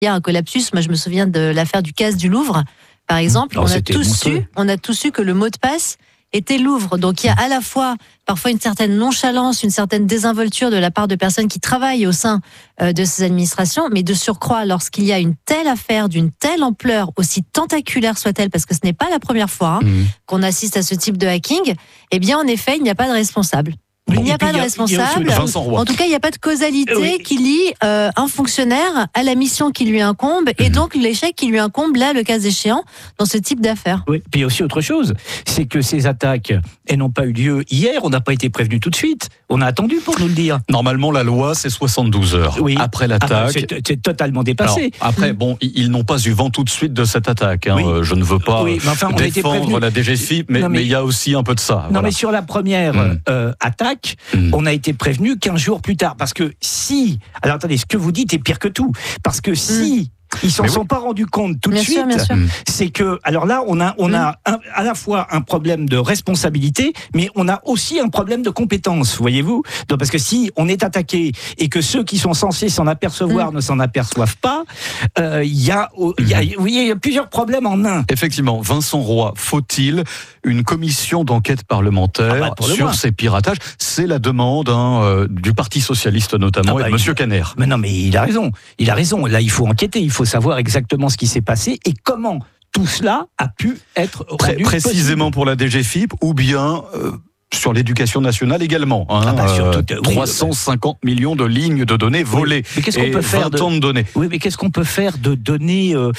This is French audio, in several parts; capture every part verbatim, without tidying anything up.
Il y a un collapsus. Moi, je me souviens de l'affaire du casse du Louvre, par exemple. Alors, on a tous su, on a tous su que le mot de passe était Louvre. Donc il y a à la fois parfois une certaine nonchalance, une certaine désinvolture de la part de personnes qui travaillent au sein euh, de ces administrations, mais de surcroît, lorsqu'il y a une telle affaire d'une telle ampleur, aussi tentaculaire soit-elle, parce que ce n'est pas la première fois hein, mmh. qu'on assiste à ce type de hacking, eh bien en effet, il n'y a pas de responsable. Il n'y a pas de responsable. En tout cas, il n'y a pas de causalité oui. qui lie euh, un fonctionnaire à la mission qui lui incombe et mmh. donc l'échec qui lui incombe là, le cas échéant, dans ce type d'affaires. Oui. Puis il y a aussi autre chose, c'est que ces attaques, elles n'ont pas eu lieu hier. On n'a pas été prévenu tout de suite. On a attendu pour nous le dire. Normalement, la loi, c'est soixante-douze heures oui. après l'attaque. Ah, c'est, c'est totalement dépassé. Alors, après, mmh. bon, ils n'ont pas eu vent tout de suite de cette attaque. Hein. Oui. Je ne veux pas oui, enfin, défendre la D G F I P, mais, mais il y a aussi un peu de ça. Non, voilà. mais sur la première mmh. euh, attaque, mmh. on a été prévenu quinze jours plus tard. Parce que si... Alors attendez, ce que vous dites est pire que tout. Parce que si... Mmh. Ils s'en mais sont oui. pas rendus compte tout bien de sûr, suite. C'est que, alors là, on a, on mmh. a un, à la fois un problème de responsabilité, mais on a aussi un problème de compétence, voyez-vous. Donc, parce que si on est attaqué et que ceux qui sont censés s'en apercevoir mmh. ne s'en aperçoivent pas, il euh, y a, il y a, oui, il y a plusieurs problèmes en un. Effectivement, Vincent Roy, faut-il une commission d'enquête parlementaire ah bah, sur ces piratages? C'est la demande hein, euh, du Parti socialiste notamment ah bah, et de Monsieur Caner. Mais non, mais il a raison. Il a raison. Là, il faut enquêter. Il faut savoir exactement ce qui s'est passé et comment tout cela a pu être rendu précisément possible. Pour la D G F I P ou bien euh, sur l'éducation nationale également. Hein, ah bah, euh, tout, oui, trois cent cinquante oui. millions de lignes de données volées. Oui. Mais qu'est-ce qu'on et peut faire vingt ans de données. Oui, mais qu'est-ce qu'on peut faire de données euh,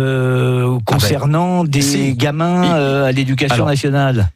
euh, concernant ah bah, des si. gamins euh, à l'éducation Alors, nationale?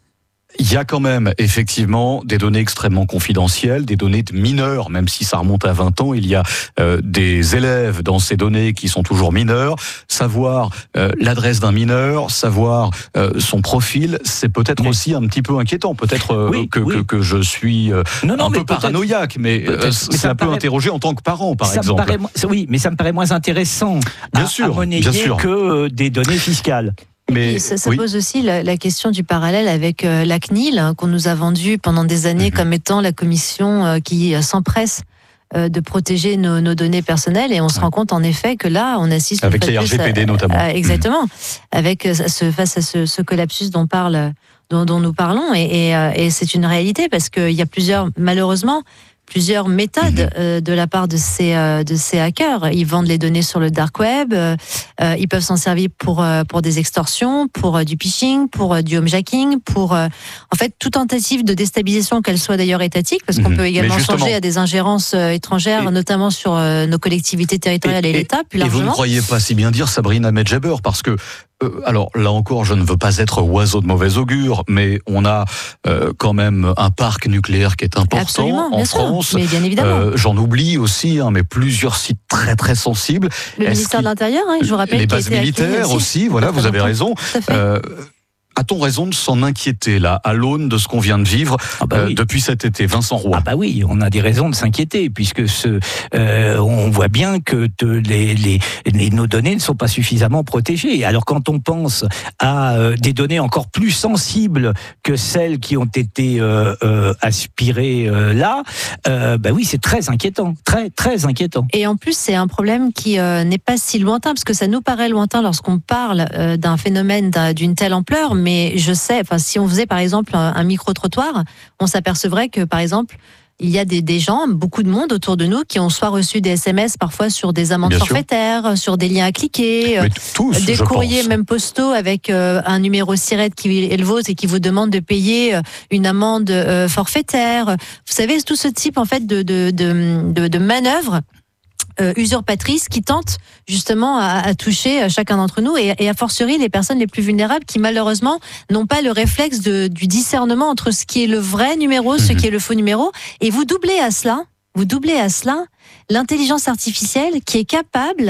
Il y a quand même effectivement des données extrêmement confidentielles, des données de mineurs, même si ça remonte à vingt ans, il y a euh, des élèves dans ces données qui sont toujours mineurs. Savoir euh, l'adresse d'un mineur, savoir euh, son profil, c'est peut-être oui. aussi un petit peu inquiétant. Peut-être euh, oui, que, oui. Que, que je suis euh, non, non, un peu paranoïaque, mais, euh, mais ça, ça peut paraît... interroger en tant que parent, par ça exemple. Me paraît... Oui, mais ça me paraît moins intéressant bien à, sûr, à monnayer bien sûr. que euh, des données fiscales. Mais ça, ça oui. pose aussi la, la question du parallèle avec euh, la C N I L, hein, qu'on nous a vendu pendant des années mmh. comme étant la commission euh, qui euh, s'empresse euh, de protéger nos, nos données personnelles. Et on se ouais. rend compte en effet que là, on assiste... Avec les R G P D à, notamment. À, exactement. Mmh. Avec, euh, ce, face à ce, ce collapsus dont, parle, dont, dont nous parlons. Et, et, euh, et c'est une réalité parce qu'il y a plusieurs, malheureusement... plusieurs méthodes mmh. euh, de la part de ces euh, de ces hackers. Ils vendent les données sur le dark web. Euh, ils peuvent s'en servir pour euh, pour des extorsions, pour euh, du phishing, pour euh, du homejacking, pour euh, en fait toute tentative de déstabilisation, qu'elle soit d'ailleurs étatique, parce qu'on mmh. peut également songer à des ingérences euh, étrangères, et, notamment sur euh, nos collectivités territoriales et, et, et l'État plus largement. Et vous ne croyez pas si bien dire, Sabrina Medjaber, parce que Euh, alors là encore, je ne veux pas être oiseau de mauvais augure, mais on a euh, quand même un parc nucléaire qui est important Absolument, en France. Sûr, mais bien évidemment. Euh, j'en oublie aussi, hein, mais plusieurs sites très très sensibles. Le Est-ce ministère de l'Intérieur, hein, je vous rappelle. Les bases militaires aussi, voilà, vous avez raison. Euh, A-t-on raison de s'en inquiéter, là, à l'aune de ce qu'on vient de vivre ah bah oui. euh, depuis cet été, Vincent Roy? Ah bah oui, on a des raisons de s'inquiéter, puisque ce, euh, on voit bien que te, les, les, les, nos données ne sont pas suffisamment protégées. Alors quand on pense à euh, des données encore plus sensibles que celles qui ont été euh, euh, aspirées euh, là, euh, bah oui, c'est très inquiétant, très très inquiétant. Et en plus, c'est un problème qui euh, n'est pas si lointain, parce que ça nous paraît lointain lorsqu'on parle euh, d'un phénomène d'un, d'une telle ampleur. Mais je sais, enfin, si on faisait par exemple un, un micro-trottoir, on s'apercevrait que par exemple, il y a des, des gens, beaucoup de monde autour de nous qui ont soit reçu des S M S parfois sur des amendes Bien forfaitaires, sûr. sur des liens à cliquer, tous, des courriers pense. même postaux avec euh, un numéro SIRET qui est le vôtre et qui vous demande de payer une amende euh, forfaitaire. Vous savez, tout ce type en fait de, de, de, de, de manœuvres Euh, usurpatrices qui tentent justement à, à toucher chacun d'entre nous et, et a fortiori les personnes les plus vulnérables qui malheureusement n'ont pas le réflexe de, du discernement entre ce qui est le vrai numéro, ce qui est le faux numéro. Et vous doublez à cela, vous doublez à cela l'intelligence artificielle qui est capable,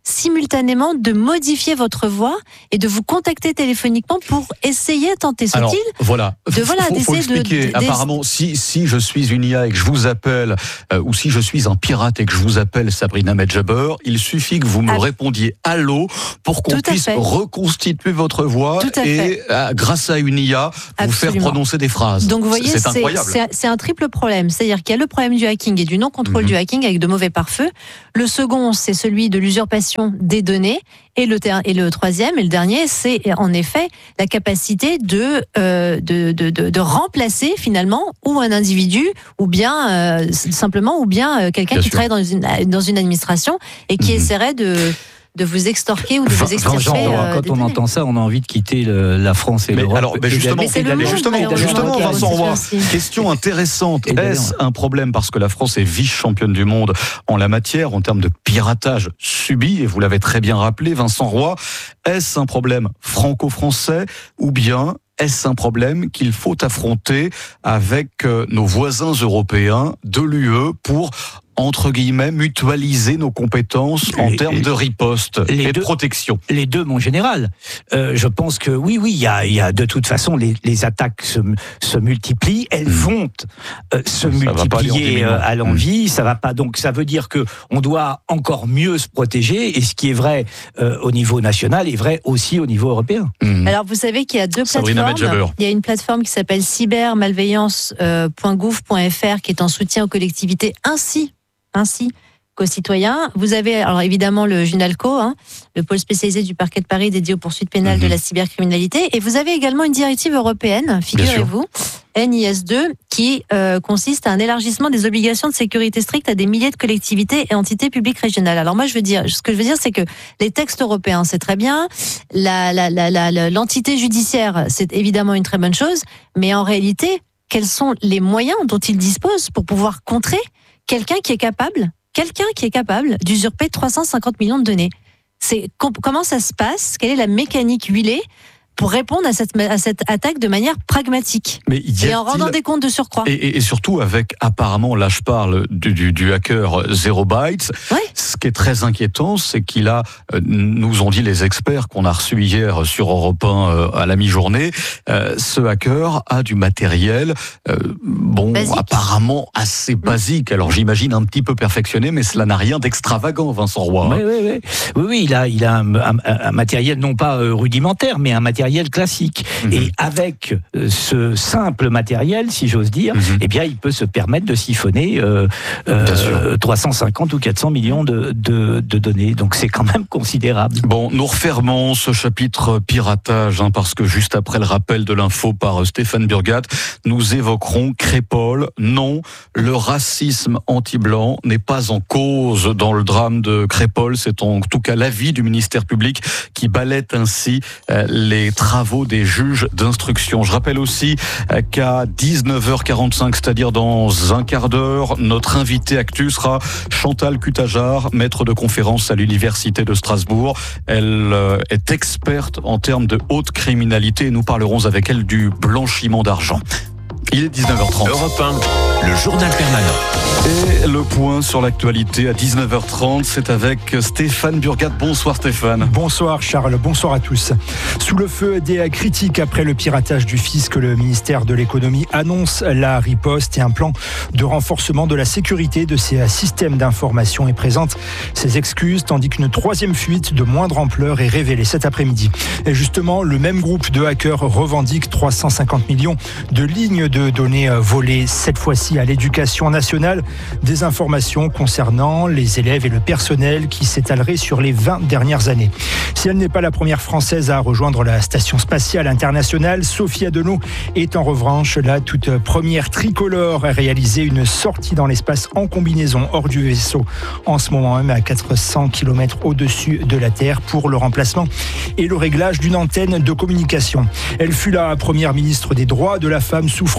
simultanément de modifier votre voix et de vous contacter téléphoniquement pour essayer, tenter, soit-il, Alors, voilà. de voilà, faut, faut d'essayer expliquer. de, de, Apparemment, si si je suis une I A et que je vous appelle, euh, ou si je suis un pirate et que je vous appelle Sabrina Medjaber, il suffit que vous me ah, répondiez allô pour qu'on puisse reconstituer votre voix et euh, grâce à une I A vous Absolument. faire prononcer des phrases. Donc vous voyez, c'est c'est, incroyable. C'est, c'est un triple problème. C'est-à-dire qu'il y a le problème du hacking et du non-contrôle mmh. du hacking avec de mauvais pare-feu. Le second, c'est celui de l'usurpation des données. Et le, ter- et le troisième et le dernier, c'est en effet la capacité de, euh, de, de, de, de remplacer finalement ou un individu ou bien euh, simplement ou bien euh, quelqu'un bien qui sûr. travaille dans une, dans une administration et qui mmh. essaierait de... de vous extorquer ou de vous extirper. Euh, quand on données. entend ça, on a envie de quitter le, la France et mais l'Europe. Alors, mais justement, mais c'est le monde, justement, justement Vincent Roy, question intéressante. Est-ce un problème parce que la France est vice-championne du monde en la matière, en termes de piratage subi, et vous l'avez très bien rappelé, Vincent Roy, est-ce un problème franco-français ou bien est-ce un problème qu'il faut affronter avec nos voisins européens de l'U E pour entre guillemets, mutualiser nos compétences en les, termes de riposte et deux, de protection. Les deux, mon général. Euh, je pense que oui, oui, il y a, il y a de toute façon, les, les attaques se, se multiplient, elles mmh. vont euh, se ça multiplier à l'envi, mmh. ça va pas. Donc, ça veut dire que on doit encore mieux se protéger, et ce qui est vrai euh, au niveau national est vrai aussi au niveau européen. Mmh. Alors, vous savez qu'il y a deux Sabrina plateformes. Medjaber. Il y a une plateforme qui s'appelle cyber malveillance point gouv point f r qui est en soutien aux collectivités ainsi ainsi qu'aux citoyens. Vous avez alors évidemment le Junalco, hein, le pôle spécialisé du parquet de Paris dédié aux poursuites pénales mmh. de la cybercriminalité, et vous avez également une directive européenne, figurez-vous, N I S deux, qui euh, consiste à un élargissement des obligations de sécurité strictes à des milliers de collectivités et entités publiques régionales. Alors moi, je veux dire, ce que je veux dire, c'est que les textes européens, c'est très bien, la, la, la, la, l'entité judiciaire, c'est évidemment une très bonne chose, mais en réalité, quels sont les moyens dont ils disposent pour pouvoir contrer quelqu'un qui est capable, quelqu'un qui est capable d'usurper trois cent cinquante millions de données. C'est comment ça se passe? Quelle est la mécanique huilée pour répondre à cette, à cette attaque de manière pragmatique mais et en rendant des comptes de surcroît. Et, et, et surtout avec, apparemment, là je parle du, du, du hacker Zero Bytes, ouais. Ce qui est très inquiétant, c'est qu'il a, euh, nous ont dit les experts qu'on a reçus hier sur Europe un euh, à la mi-journée, euh, ce hacker a du matériel, euh, bon, basique. apparemment assez basique, alors j'imagine un petit peu perfectionné, mais cela n'a rien d'extravagant, Vincent Roy. Oui, oui, oui, oui, oui il a, il a un, un, un matériel non pas rudimentaire, mais un matériel classique. Mmh. Et avec ce simple matériel, si j'ose dire, mmh. eh bien, il peut se permettre de siphonner euh, euh, trois cent cinquante ou quatre cents millions de, de, de données. Donc, c'est quand même considérable. Bon, nous refermons ce chapitre piratage, hein, parce que juste après le rappel de l'info par Stéphane Burgat, nous évoquerons Crépol. Non, le racisme anti-blanc n'est pas en cause dans le drame de Crépol. C'est en tout cas l'avis du ministère public qui balaie ainsi euh, les travaux des juges d'instruction. Je rappelle aussi qu'à dix-neuf heures quarante-cinq, c'est-à-dire dans un quart d'heure, notre invité actu sera Chantal Cutajar, maître de conférence à l'Université de Strasbourg. Elle est experte en termes de haute criminalité et nous parlerons avec elle du blanchiment d'argent. Il est dix-neuf heures trente. Europe un, le journal permanent. Et le point sur l'actualité à dix-neuf heures trente, c'est avec Stéphane Burgat. Bonsoir Stéphane. Bonsoir Charles, bonsoir à tous. Sous le feu des critiques après le piratage du fisc, le ministère de l'économie annonce la riposte et un plan de renforcement de la sécurité de ses systèmes d'information et présente ses excuses, tandis qu'une troisième fuite de moindre ampleur est révélée cet après-midi. Et justement, le même groupe de hackers revendique trois cent cinquante millions de lignes de données volées, cette fois-ci à l'éducation nationale, des informations concernant les élèves et le personnel qui s'étaleraient sur les vingt dernières années. Si elle n'est pas la première française à rejoindre la station spatiale internationale, Sophie Adenau est en revanche la toute première tricolore à réaliser une sortie dans l'espace en combinaison hors du vaisseau, en ce moment même à quatre cents kilomètres au-dessus de la Terre, pour le remplacement et le réglage d'une antenne de communication. Elle fut la première ministre des droits de la femme souffrant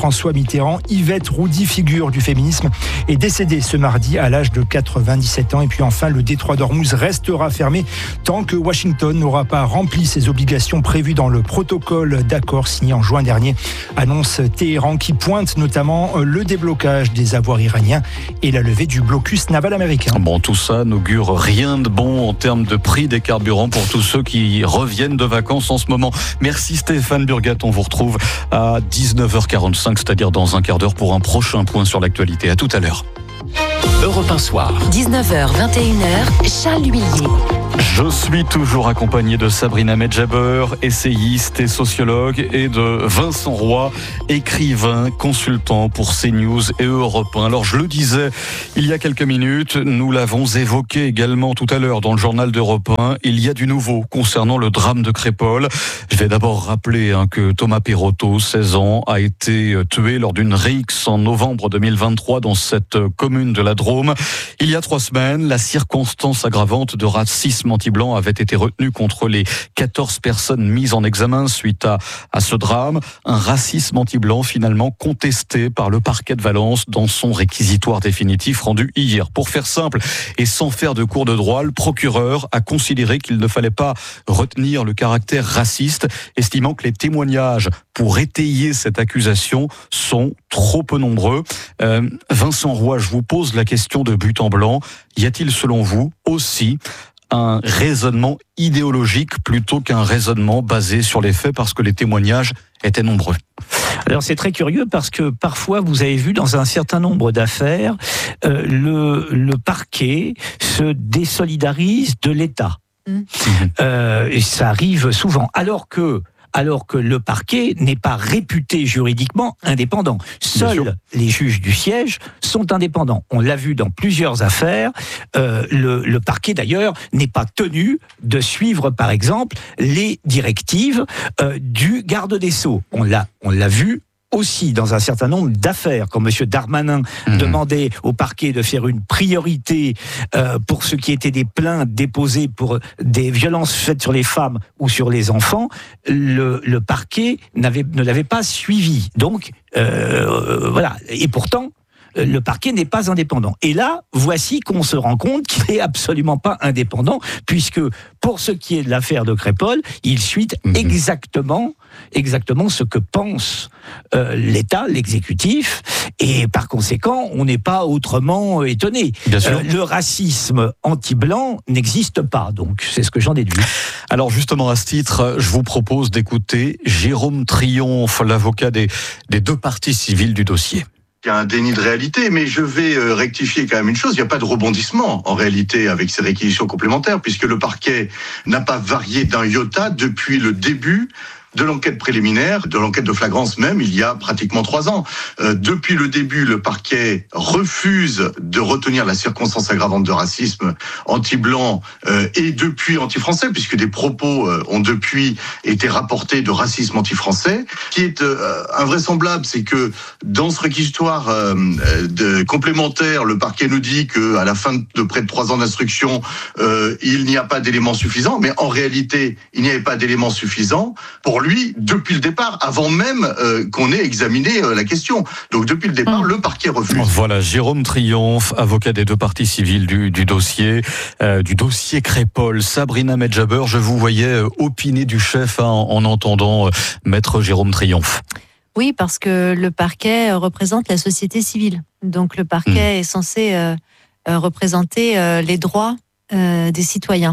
François Mitterrand. Yvette Roudy, figure du féminisme, est décédée ce mardi à l'âge de quatre-vingt-dix-sept ans. Et puis enfin, le détroit d'Ormuz restera fermé tant que Washington n'aura pas rempli ses obligations prévues dans le protocole d'accord signé en juin dernier. Annonce Téhéran qui pointe notamment le déblocage des avoirs iraniens et la levée du blocus naval américain. Bon, tout ça n'augure rien de bon en termes de prix des carburants pour tous ceux qui reviennent de vacances en ce moment. Merci Stéphane Burgat, on vous retrouve à dix-neuf heures quarante-cinq, c'est-à-dire dans un quart d'heure pour un prochain point sur l'actualité. À tout à l'heure. Europe un soir. dix-neuf heures vingt et une heures, Charles Huillier. Je suis toujours accompagné de Sabrina Medjaber, essayiste et sociologue, et de Vincent Roy, écrivain, consultant pour CNews et Europe un. Alors je le disais il y a quelques minutes, nous l'avons évoqué également tout à l'heure dans le journal d'Europe un, il y a du nouveau concernant le drame de Crépol. Je vais d'abord rappeler hein, que Thomas Perotto, seize ans, a été tué lors d'une rixe en novembre deux mille vingt-trois dans cette commune de la Drôme. Il y a trois semaines, la circonstance aggravante de racisme anti-blanc avait été retenue contre les quatorze personnes mises en examen suite à, à ce drame. Un racisme anti-blanc finalement contesté par le parquet de Valence dans son réquisitoire définitif rendu hier. Pour faire simple et sans faire de cours de droit, le procureur a considéré qu'il ne fallait pas retenir le caractère raciste, estimant que les témoignages pour étayer cette accusation sont trop peu nombreux. Euh, Vincent Roy, je vous pose la question de but en blanc. Y a-t-il selon vous aussi un raisonnement idéologique plutôt qu'un raisonnement basé sur les faits parce que les témoignages étaient nombreux? Alors c'est très curieux parce que parfois vous avez vu dans un certain nombre d'affaires euh, le, le parquet se désolidarise de l'État. Mmh. Euh, et ça arrive souvent. Alors que alors que le parquet n'est pas réputé juridiquement indépendant. Seuls les juges du siège sont indépendants. On l'a vu dans plusieurs affaires. Euh, le, le parquet, d'ailleurs, n'est pas tenu de suivre, par exemple, les directives euh, du garde des Sceaux. On l'a, on l'a vu aussi dans un certain nombre d'affaires, quand M. Darmanin mmh. demandait au parquet de faire une priorité euh, pour ce qui était des plaintes déposées pour des violences faites sur les femmes ou sur les enfants, le, le parquet n'avait, ne l'avait pas suivi. Donc, euh, voilà. Et pourtant, le parquet n'est pas indépendant. Et là, voici qu'on se rend compte qu'il n'est absolument pas indépendant, puisque pour ce qui est de l'affaire de Crépol, il suit mmh. exactement, exactement ce que pense euh, l'État, l'exécutif, et par conséquent, on n'est pas autrement étonné. Bien sûr. Euh, le racisme anti-blanc n'existe pas, donc c'est ce que j'en déduis. Alors justement, à ce titre, je vous propose d'écouter Jérôme Triomphe, l'avocat des, des deux parties civiles du dossier. Il y a un déni de réalité, mais je vais rectifier quand même une chose. Il n'y a pas de rebondissement, en réalité, avec ces réquisitions complémentaires, puisque le parquet n'a pas varié d'un iota depuis le début de l'enquête préliminaire, de l'enquête de flagrance même, il y a pratiquement trois ans. Euh, depuis le début, le parquet refuse de retenir la circonstance aggravante de racisme anti-blanc euh, et depuis anti-français, puisque des propos euh, ont depuis été rapportés de racisme anti-français. Ce qui est euh, invraisemblable, c'est que dans ce réquisitoire euh, de complémentaire, le parquet nous dit qu'à la fin de près de trois ans d'instruction, euh, il n'y a pas d'éléments suffisants, mais en réalité, il n'y avait pas d'éléments suffisants pour lui, depuis le départ, avant même euh, qu'on ait examiné euh, la question. Donc depuis le départ, mmh. le parquet refuse. Voilà, Jérôme Triomphe, avocat des deux parties civiles du, du dossier, euh, du dossier Crépol. Sabrina Medjaber, je vous voyais euh, opiner du chef hein, en, en entendant euh, maître Jérôme Triomphe. Oui, parce que le parquet représente la société civile. Donc le parquet mmh. est censé euh, représenter euh, les droits euh, des citoyens.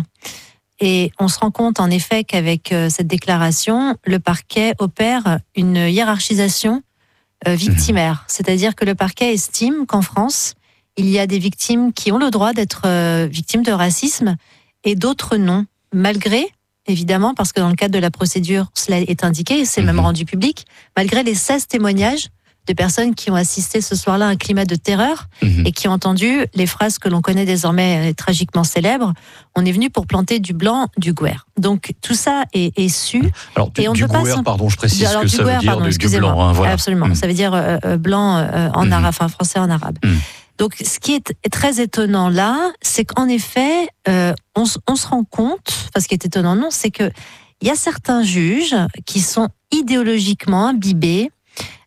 Et on se rend compte en effet qu'avec cette déclaration, le parquet opère une hiérarchisation victimaire. C'est-à-dire que le parquet estime qu'en France, il y a des victimes qui ont le droit d'être victimes de racisme et d'autres non, malgré, évidemment, parce que dans le cadre de la procédure, cela est indiqué, et c'est même rendu public, malgré les seize témoignages de personnes qui ont assisté ce soir-là à un climat de terreur mmh. et qui ont entendu les phrases que l'on connaît désormais tragiquement célèbres. On est venu pour planter du blanc, du guer. Donc tout ça est, est su. Alors et on du ne peut pas guer, simple... pardon, je précise Alors, que ça guer, veut dire pardon, du, du blanc. Hein, voilà. Absolument, mmh. ça veut dire euh, blanc euh, en mmh. arabe, enfin français en arabe. Mmh. Donc ce qui est très étonnant là, c'est qu'en effet, euh, on, on se rend compte, enfin ce qui est étonnant non, c'est que il y a certains juges qui sont idéologiquement imbibés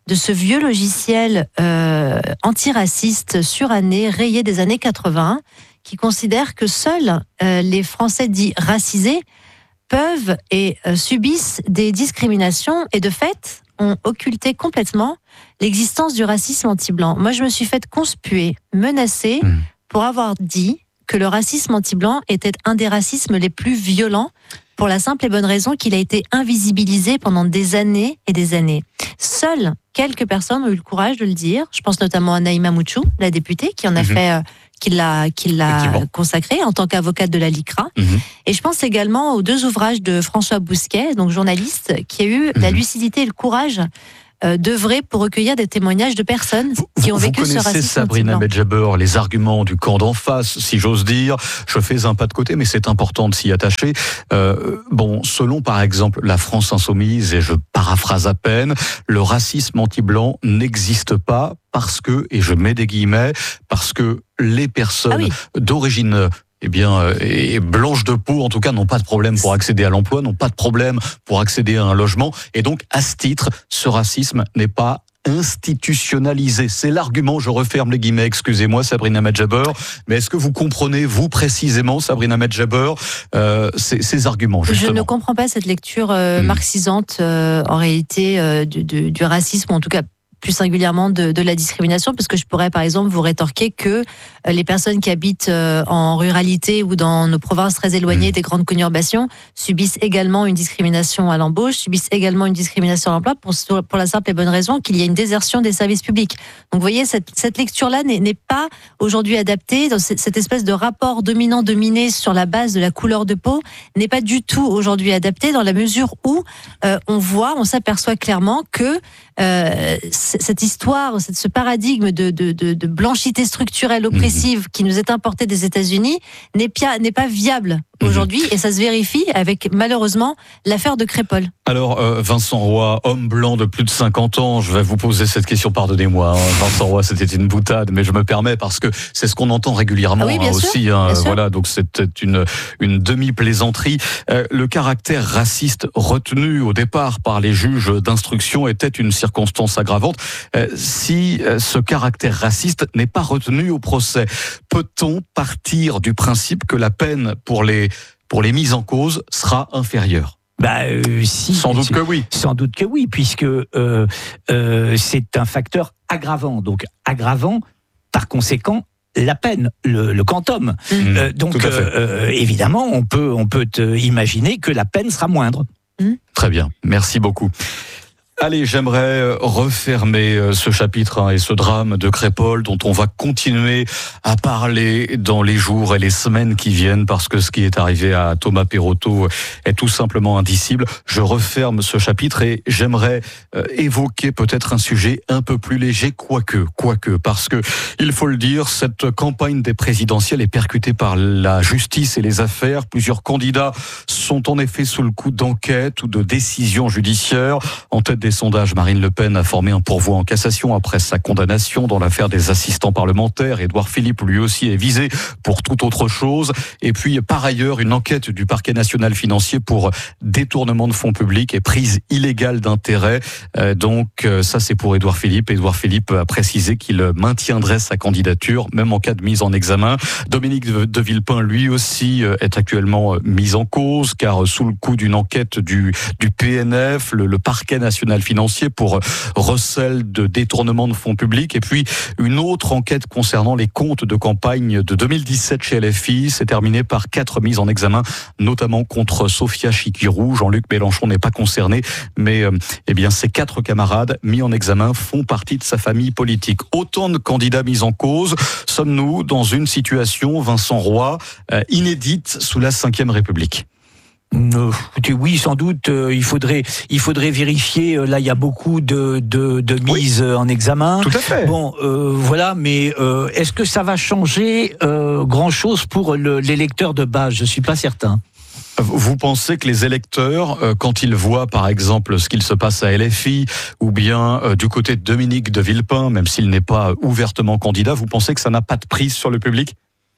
de ce vieux logiciel euh, antiraciste suranné, rayé des années quatre-vingts, qui considère que seuls euh, les Français dits racisés peuvent et euh, subissent des discriminations et de fait ont occulté complètement l'existence du racisme anti-blanc. Moi, je me suis faite conspuer, menacée mmh. pour avoir dit que le racisme anti-blanc était un des racismes les plus violents pour la simple et bonne raison qu'il a été invisibilisé pendant des années et des années. Seules quelques personnes ont eu le courage de le dire. Je pense notamment à Naïma Mouchou, la députée, qui en a mmh. fait... Euh, qui l'a, qui l'a consacré en tant qu'avocate de la LICRA. Mmh. Et je pense également aux deux ouvrages de François Bousquet, donc journaliste, qui a eu mmh. la lucidité et le courage euh, d'œuvrer pour recueillir des témoignages de personnes qui ont vous, vécu vous ce racisme. Vous connaissez Sabrina Medjaber, les arguments du camp d'en face, si j'ose dire. Je fais un pas de côté, mais c'est important de s'y attacher. Euh, bon, selon par exemple la France Insoumise, et je paraphrase à peine, le racisme anti-blanc n'existe pas parce que, et je mets des guillemets, parce que les personnes ah oui. d'origine eh bien, et blanches de peau, en tout cas, n'ont pas de problème pour accéder à l'emploi, n'ont pas de problème pour accéder à un logement. Et donc, à ce titre, ce racisme n'est pas institutionnalisé. C'est l'argument, je referme les guillemets, excusez-moi Sabrina Medjaber, mais est-ce que vous comprenez, vous précisément, Sabrina Medjaber, euh, ces, ces arguments, justement? Je ne comprends pas cette lecture euh, mmh. marxisante, euh, en réalité, euh, du, du, du racisme, ou en tout cas, plus singulièrement de, de la discrimination, parce que je pourrais par exemple vous rétorquer que euh, les personnes qui habitent euh, en ruralité ou dans nos provinces très éloignées mmh. des grandes conurbations subissent également une discrimination à l'embauche, subissent également une discrimination à l'emploi pour, pour la simple et bonne raison qu'il y a une désertion des services publics. Donc vous voyez, cette, cette lecture-là n'est, n'est pas aujourd'hui adaptée, dans cette, cette espèce de rapport dominant-dominé sur la base de la couleur de peau n'est pas du tout aujourd'hui adaptée dans la mesure où euh, on voit, on s'aperçoit clairement que euh, cette histoire, ce paradigme de, de, de, de blanchité structurelle oppressive qui nous est importé des États-Unis n'est pas, n'est pas viable aujourd'hui, et ça se vérifie avec malheureusement l'affaire de Crépol. Alors euh, Vincent Roy, homme blanc de plus de cinquante ans, je vais vous poser cette question, pardonnez-moi, hein. Vincent Roy, c'était une boutade, mais je me permets parce que c'est ce qu'on entend régulièrement ah oui, hein, aussi. Hein, voilà, donc c'était une une demi-plaisanterie. Euh, le caractère raciste retenu au départ par les juges d'instruction était une circonstance aggravante. Euh, si euh, ce caractère raciste n'est pas retenu au procès, peut-on partir du principe que la peine pour les pour les mises en cause sera inférieure? Bah, euh, si, sans doute que oui. Sans doute que oui, puisque euh, euh, c'est un facteur aggravant. Donc aggravant, par conséquent, la peine, le, le quantum. Mmh, euh, donc euh, évidemment, on peut on peut imaginer que la peine sera moindre. Mmh. Très bien, merci beaucoup. Allez, j'aimerais refermer ce chapitre hein, et ce drame de Crépol dont on va continuer à parler dans les jours et les semaines qui viennent parce que ce qui est arrivé à Thomas Perotto est tout simplement indicible. Je referme ce chapitre et j'aimerais euh, évoquer peut-être un sujet un peu plus léger, quoique, quoique, parce que il faut le dire, cette campagne des présidentielles est percutée par la justice et les affaires. Plusieurs candidats sont en effet sous le coup d'enquêtes ou de décisions judiciaires. En tête des sondages, Marine Le Pen a formé un pourvoi en cassation après sa condamnation dans l'affaire des assistants parlementaires. Édouard Philippe, lui aussi, est visé pour toute autre chose. Et puis, par ailleurs, une enquête du parquet national financier pour détournement de fonds publics et prise illégale d'intérêt. Euh, donc, euh, ça, c'est pour Édouard Philippe. Édouard Philippe a précisé qu'il maintiendrait sa candidature, même en cas de mise en examen. Dominique de Villepin, lui aussi, est actuellement mis en cause, car sous le coup d'une enquête du, du P N F, le, le parquet national financier pour recel de détournement de fonds publics, et puis une autre enquête concernant les comptes de campagne de deux mille dix-sept chez L F I s'est terminée par quatre mises en examen, notamment contre Sophia Chikirou. Jean-Luc Mélenchon n'est pas concerné, mais euh, eh bien ces quatre camarades mis en examen font partie de sa famille politique. Autant de candidats mis en cause. Sommes-nous dans une situation, Vincent Roy, euh, inédite sous la cinquième République? Euh, oui, sans doute. Euh, il faudrait, il faudrait vérifier. Euh, là, il y a beaucoup de de, de mises oui. en examen. Tout à fait. Bon, euh, voilà. Mais euh, est-ce que ça va changer euh, grand chose pour le, l'électeur de base? Je suis pas certain. Vous pensez que les électeurs, quand ils voient par exemple ce qu'il se passe à L F I ou bien du côté de Dominique de Villepin, même s'il n'est pas ouvertement candidat, vous pensez que ça n'a pas de prise sur le public ?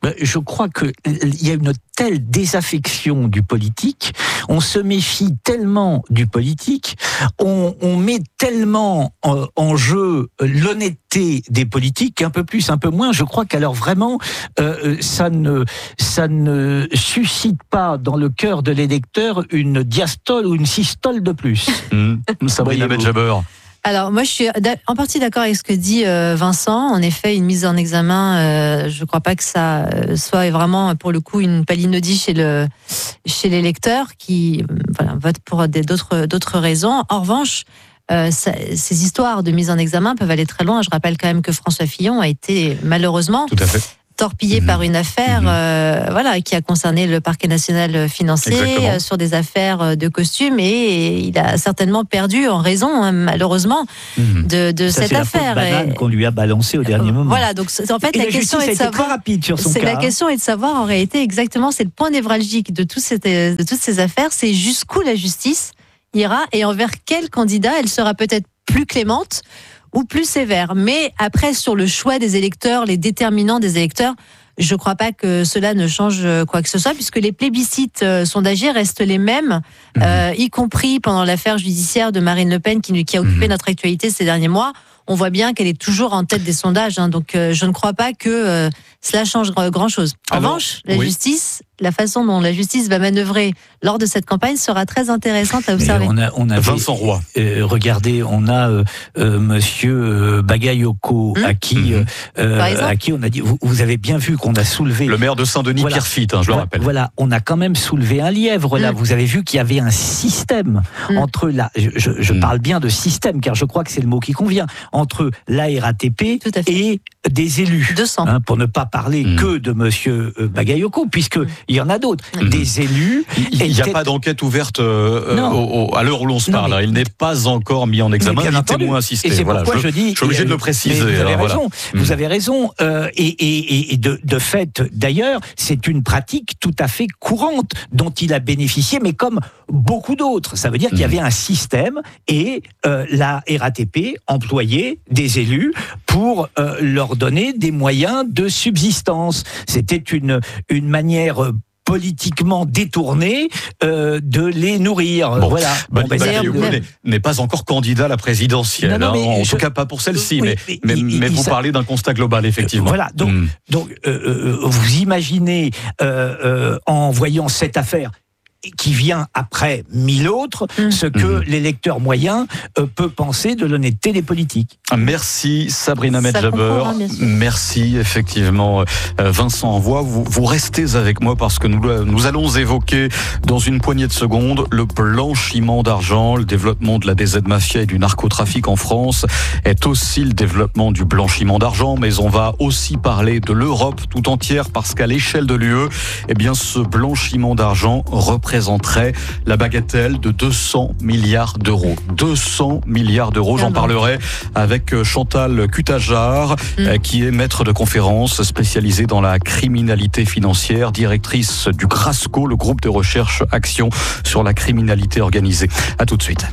Je crois qu'il y a une telle désaffection du politique, on se méfie tellement du politique, on, on met tellement en, en jeu l'honnêteté des politiques, un peu plus, un peu moins, je crois qu'alors vraiment, euh, ça, ne, ça ne suscite pas dans le cœur de l'électeur une diastole ou une systole de plus. Mmh. Sabrina Medjaber. Alors moi je suis en partie d'accord avec ce que dit Vincent. En effet, une mise en examen, euh, je ne crois pas que ça soit vraiment pour le coup une palinodie chez le chez les l'électeur qui voilà, vote pour des, d'autres d'autres raisons. En revanche, euh, ça, ces histoires de mise en examen peuvent aller très loin. Je rappelle quand même que François Fillon a été malheureusement tout à fait torpillé mmh. par une affaire mmh. euh, voilà, qui a concerné le parquet national financier euh, sur des affaires de costumes et, et il a certainement perdu en raison, hein, malheureusement, mmh. de, de Ça, cette c'est affaire. La banane et... qu'on lui a balancé au dernier moment. Voilà, donc en fait, et la, la question est de savoir. Très rapide sur son c'est cas. La question est de savoir en réalité exactement, c'est le point névralgique de, tout cette, de toutes ces affaires, c'est jusqu'où la justice ira et envers quel candidat elle sera peut-être plus clémente ou plus sévère. Mais après, sur le choix des électeurs, les déterminants des électeurs, je ne crois pas que cela ne change quoi que ce soit, puisque les plébiscites euh, sondagés restent les mêmes, mmh. euh, y compris pendant l'affaire judiciaire de Marine Le Pen qui, qui a occupé mmh. notre actualité ces derniers mois. On voit bien qu'elle est toujours en tête des sondages, hein, donc euh, je ne crois pas que euh, cela change grand-chose. En Alors, revanche, la oui. justice, la façon dont la justice va manœuvrer lors de cette campagne sera très intéressante à observer. On a, on avait, Vincent Roy. Euh, regardez, on a euh, euh, Monsieur euh, Bagayoko mmh. à qui, mmh. euh, à qui on a dit. Vous, vous avez bien vu qu'on a soulevé le maire de Saint-Denis, voilà. Pierre Fitt, hein, je le rappelle. Voilà, on a quand même soulevé un lièvre là. Mmh. Vous avez vu qu'il y avait un système mmh. entre la. Je, je, je mmh. parle bien de système car je crois que c'est le mot qui convient entre la R A T P et des élus. deux cents. Hein, pour ne pas parler mmh. que de Monsieur Bagayoko, puisque mmh. il y en a d'autres. Mmh. Des élus. Il n'y a pas d'enquête ouverte euh, au, au, à l'heure où l'on se non, parle. Mais, il n'est pas encore mis en examen. Bien entendu. Témoin assisté. Et c'est voilà, pourquoi je, je dis. Je suis obligé de le préciser. Vous avez alors, raison. Voilà. Vous mmh. avez raison. Euh, et, et, et de, de fait, d'ailleurs, c'est une pratique tout à fait courante dont il a bénéficié, mais comme beaucoup d'autres. Ça veut dire mmh. qu'il y avait un système et euh, la R A T P employait des élus pour euh, leur donner des moyens de subsistance. C'était une, une manière euh, politiquement détournée euh, de les nourrir. Bon, voilà. Bah, bon, bah, Bagayoko n'est, n'est pas encore candidat à la présidentielle, non, non, hein, en je, tout cas pas pour celle-ci, oui, mais, mais, mais, il, mais il, vous ça, parlez d'un constat global, effectivement. Voilà, donc, mmh. donc euh, euh, vous imaginez, euh, euh, en voyant cette affaire, qui vient après mille autres, mmh. ce que mmh. l'électeur moyen euh, peut penser de l'honnêteté des politiques. Merci Sabrina Medjaber. Merci effectivement Vincent Roy. Vous, vous restez avec moi parce que nous, nous allons évoquer dans une poignée de secondes le blanchiment d'argent, le développement de la D Z mafia et du narcotrafic en France est aussi le développement du blanchiment d'argent, mais on va aussi parler de l'Europe tout entière parce qu'à l'échelle de l'U E, eh bien ce blanchiment d'argent représente présenterait la bagatelle de deux cents milliards d'euros. deux cents milliards d'euros, j'en parlerai avec Chantal Cutajar, mmh. qui est maître de conférence spécialisée dans la criminalité financière, directrice du GRASCO, le groupe de recherche action sur la criminalité organisée. À tout de suite.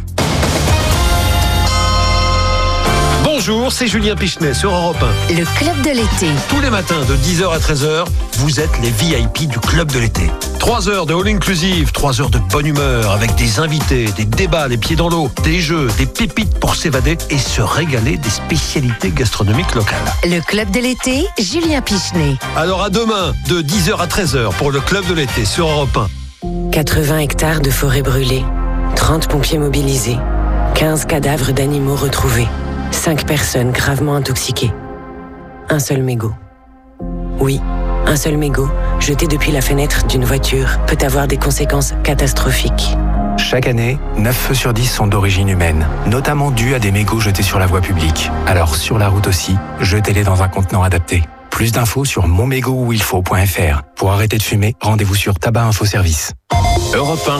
Bonjour, c'est Julien Pichenet sur Europe un. Le Club de l'été. Tous les matins de dix heures à treize heures, vous êtes les V I P du Club de l'été. trois heures de all-inclusive, trois heures de bonne humeur, avec des invités, des débats, les pieds dans l'eau, des jeux, des pépites pour s'évader et se régaler des spécialités gastronomiques locales. Le Club de l'été, Julien Pichenet. Alors à demain, de dix heures à treize heures, pour le Club de l'été sur Europe un. quatre-vingts hectares de forêt brûlée, trente pompiers mobilisés, quinze cadavres d'animaux retrouvés. Cinq personnes gravement intoxiquées. Un seul mégot. Oui, un seul mégot, jeté depuis la fenêtre d'une voiture, peut avoir des conséquences catastrophiques. Chaque année, neuf feux sur dix sont d'origine humaine, notamment dus à des mégots jetés sur la voie publique. Alors sur la route aussi, jetez-les dans un contenant adapté. Plus d'infos sur mon mégot où il faut point f r. Pour arrêter de fumer, rendez-vous sur Tabac Info Service. Europe un.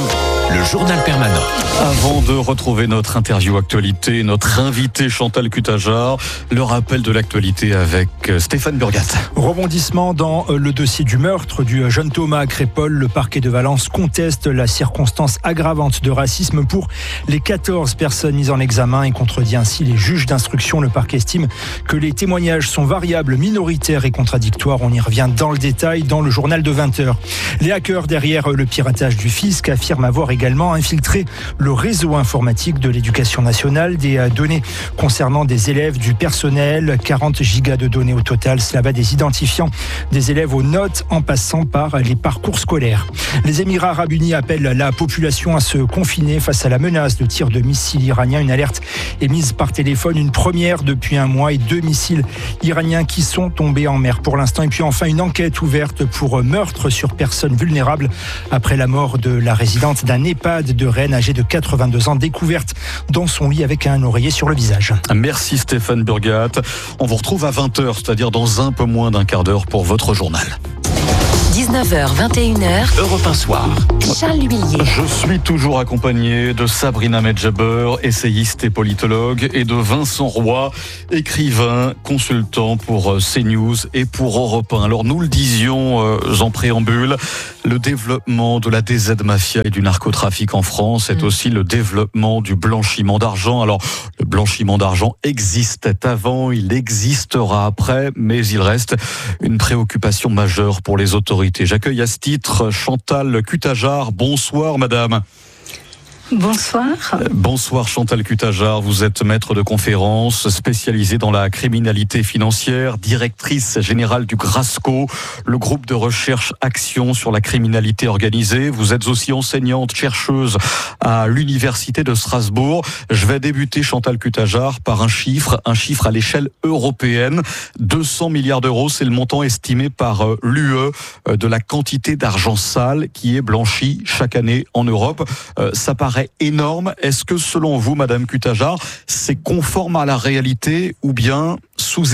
le journal permanent. Avant de retrouver notre interview actualité, notre invité Chantal Cutajar, le rappel de l'actualité avec Stéphane Burgat. Rebondissement dans le dossier du meurtre du jeune Thomas à Crépol. Le parquet de Valence conteste la circonstance aggravante de racisme pour les quatorze personnes mises en examen et contredit ainsi les juges d'instruction. Le parquet estime que les témoignages sont variables, minoritaires et contradictoires. On y revient dans le détail dans le journal de vingt heures. Les hackers derrière le piratage du fisc affirment avoir également infiltré le réseau informatique de l'éducation nationale. Des données concernant des élèves, du personnel, quarante gigas de données au total. Cela va des identifiants des élèves aux notes en passant par les parcours scolaires. Les Émirats arabes unis appellent la population à se confiner face à la menace de tir de missiles iraniens. Une alerte émise par téléphone, une première depuis un mois, et deux missiles iraniens qui sont tombés en mer pour l'instant. Et puis enfin une enquête ouverte pour meurtre sur personnes vulnérables après la mort de la résidente d'un EHPAD de Rennes âgée de quatre-vingt-deux ans, découverte dans son lit avec un oreiller sur le visage. Merci Stéphane Burgat. On vous retrouve à vingt heures, c'est-à-dire dans un peu moins d'un quart d'heure pour votre journal. dix-neuf heures, vingt et une heures. Europe un soir. Charles Huillier. Je suis toujours accompagné de Sabrina Medjaber, essayiste et politologue, et de Vincent Roy, écrivain, consultant pour CNews et pour Europe un. Alors nous le disions euh, en préambule, le développement de la D Z Mafia et du narcotrafic en France est mmh. aussi le développement du blanchiment d'argent. Alors le blanchiment d'argent existait avant, il existera après, mais il reste une préoccupation majeure pour les autorités. J'accueille à ce titre Chantal Cutajar. Bonsoir madame. Bonsoir. Bonsoir Chantal Cutajar, vous êtes maître de conférences spécialisée dans la criminalité financière, directrice générale du GRASCO, le groupe de recherche action sur la criminalité organisée. Vous êtes aussi enseignante, chercheuse à l'université de Strasbourg. Je vais débuter Chantal Cutajar par un chiffre, un chiffre à l'échelle européenne. deux cents milliards d'euros, c'est le montant estimé par l'U E de la quantité d'argent sale qui est blanchi chaque année en Europe. Ça paraît énorme. Est-ce que selon vous, Madame Cutajar, c'est conforme à la réalité ou bien sous-estimé ?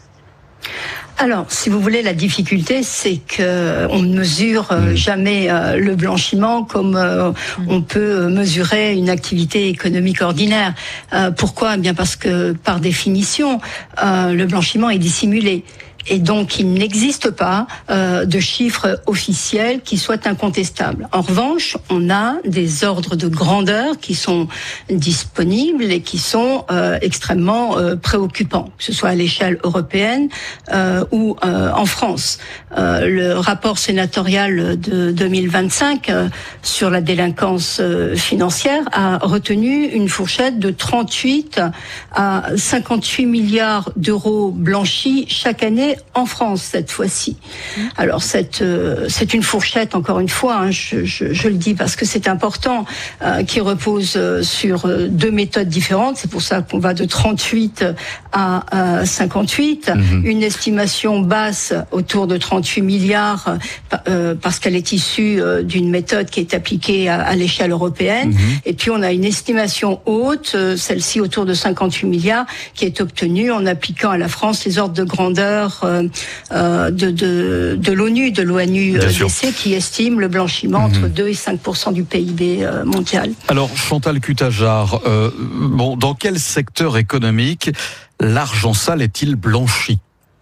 Alors, si vous voulez, la difficulté, c'est que on ne mesure euh, jamais euh, le blanchiment comme euh, on peut mesurer une activité économique ordinaire. Euh, pourquoi ? Eh bien parce que, par définition, euh, le blanchiment est dissimulé. Et donc, il n'existe pas euh, de chiffres officiels qui soient incontestables. En revanche, on a des ordres de grandeur qui sont disponibles et qui sont euh, extrêmement euh, préoccupants, que ce soit à l'échelle européenne euh, ou euh, en France. Euh, le rapport sénatorial de deux mille vingt-cinq euh, sur la délinquance euh, financière a retenu une fourchette de trente-huit à cinquante-huit milliards d'euros blanchis chaque année en France cette fois-ci. Alors cette euh, c'est une fourchette, encore une fois, hein, je, je, je le dis parce que c'est important, euh, qui repose euh, sur euh, deux méthodes différentes. C'est pour ça qu'on va de trente-huit à euh, cinquante-huit. Mmh. Une estimation basse autour de trente-huit milliards euh, parce qu'elle est issue euh, d'une méthode qui est appliquée à, à l'échelle européenne. Mmh. Et puis on a une estimation haute, euh, celle-ci autour de cinquante-huit milliards, qui est obtenue en appliquant à la France les ordres de grandeur Euh, euh, de, de, de l'ONU, de l'ONU D C, qui estime le blanchiment mmh. entre deux et cinq pour cent du P I B euh, mondial. Alors Chantal Cutajar, euh, bon, dans quel secteur économique l'argent sale est-il blanchi ?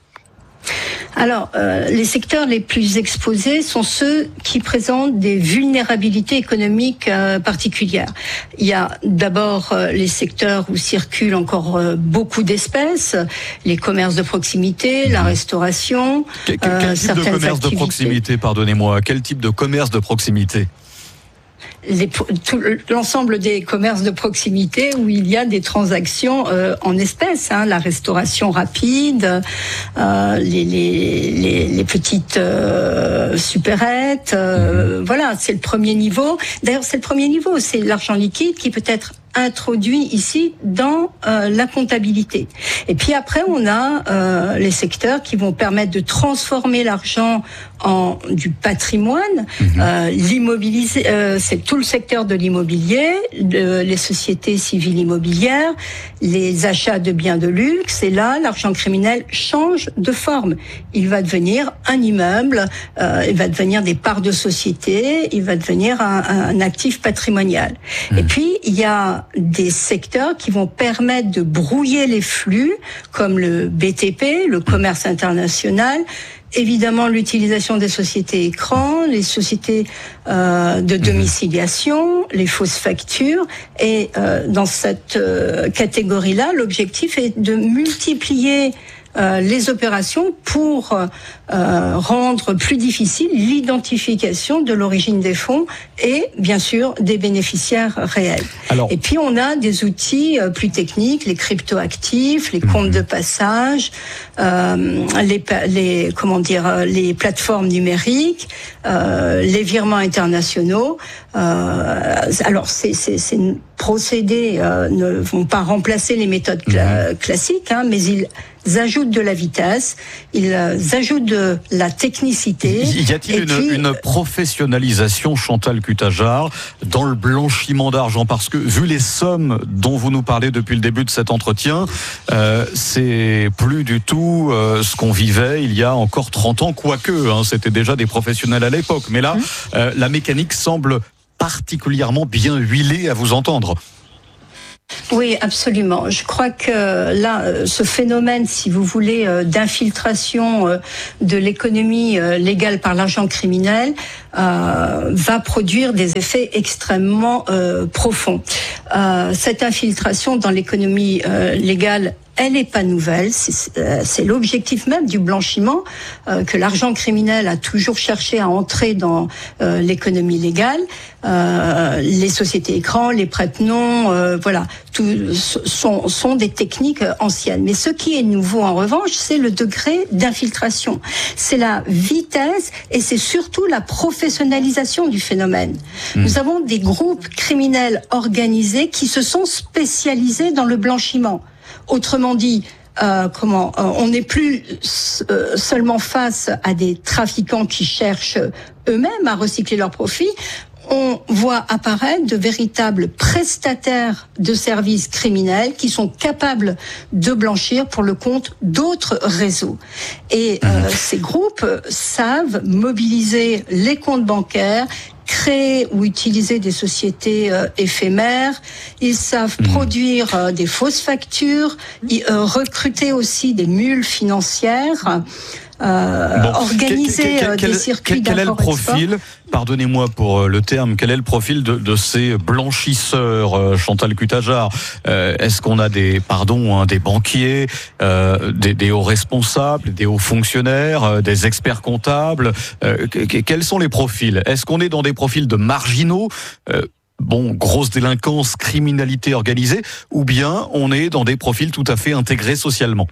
Alors, euh, les secteurs les plus exposés sont ceux qui présentent des vulnérabilités économiques euh, particulières. Il y a d'abord euh, les secteurs où circulent encore euh, beaucoup d'espèces, les commerces de proximité, mmh. la restauration, Quel, quel euh, type de commerce activités. de proximité, pardonnez-moi, quel type de commerce de proximité ? Les, tout, l'ensemble des commerces de proximité où il y a des transactions euh, en espèces, hein, la restauration rapide, euh, les, les, les, les petites euh, supérettes, euh, mmh. voilà, c'est le premier niveau. D'ailleurs, c'est le premier niveau, c'est l'argent liquide qui peut être introduit ici dans euh, la comptabilité. Et puis après, on a euh, les secteurs qui vont permettre de transformer l'argent en du patrimoine. Mmh. Euh, l'immobiliser, euh, c'est tout le secteur de l'immobilier, de, les sociétés civiles immobilières, les achats de biens de luxe. Et là, l'argent criminel change de forme. Il va devenir un immeuble, euh, il va devenir des parts de société, il va devenir un, un actif patrimonial. Mmh. Et puis, il y a des secteurs qui vont permettre de brouiller les flux, comme le B T P, le commerce international, évidemment l'utilisation des sociétés écrans, les sociétés euh, de domiciliation, les fausses factures. Et euh, dans cette euh, catégorie-là, l'objectif est de multiplier Euh, les opérations pour euh, rendre plus difficile l'identification de l'origine des fonds et bien sûr des bénéficiaires réels. Alors, et puis on a des outils euh, plus techniques, les cryptoactifs, les comptes de passage, euh, les, les comment dire, les plateformes numériques, euh, les virements internationaux. Euh, alors ces, ces, ces procédés euh, ne vont pas remplacer les méthodes cla- classiques, hein, mais ils ajoutent de la vitesse, ils ajoutent de la technicité. Y a-t-il une, puis, une professionnalisation, Chantal Cutajar, dans le blanchiment d'argent? Parce que, vu les sommes dont vous nous parlez depuis le début de cet entretien, euh, c'est plus du tout euh, ce qu'on vivait il y a encore trente ans, quoique, hein, c'était déjà des professionnels à l'époque. Mais là, euh, la mécanique semble particulièrement bien huilée à vous entendre. Oui, absolument. Je crois que là, ce phénomène, si vous voulez, d'infiltration de l'économie légale par l'argent criminel euh, va produire des effets extrêmement euh, profonds. Euh, cette infiltration dans l'économie euh, légale, elle n'est pas nouvelle, c'est, euh, c'est l'objectif même du blanchiment, euh, que l'argent criminel a toujours cherché à entrer dans euh, l'économie légale. Euh, les sociétés écrans, les prête-noms, euh, voilà, tout, sont, sont des techniques anciennes. Mais ce qui est nouveau en revanche, c'est le degré d'infiltration. C'est la vitesse et c'est surtout la professionnalisation du phénomène. Mmh. Nous avons des groupes criminels organisés qui se sont spécialisés dans le blanchiment. Autrement dit, euh, comment euh, on n'est plus euh, seulement face à des trafiquants qui cherchent eux-mêmes à recycler leurs profits. On voit apparaître de véritables prestataires de services criminels qui sont capables de blanchir pour le compte d'autres réseaux. Et euh, ces groupes savent mobiliser les comptes bancaires, créer ou utiliser des sociétés euh, éphémères. Ils savent mmh. produire euh, des fausses factures, et, euh, recruter aussi des mules financières. Euh, bon. organiser quel, quel, quel, des circuits quel, quel est le profil, pardonnez-moi pour le terme, quel est le profil de, de ces blanchisseurs, euh, Chantal Cutajar? euh, Est-ce qu'on a des, pardon, hein, des banquiers, euh, des, des hauts responsables, des hauts fonctionnaires, euh, des experts comptables? euh, Quels sont les profils? Est-ce qu'on est dans des profils de marginaux, euh, bon, grosse délinquance, criminalité organisée, ou bien on est dans des profils tout à fait intégrés socialement?